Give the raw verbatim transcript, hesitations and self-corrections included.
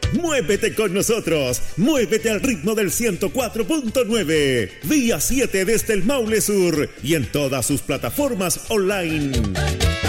Muévete con nosotros. Muévete al ritmo del ciento cuatro punto nueve. Día siete desde el Maule Sur y en todas sus plataformas online.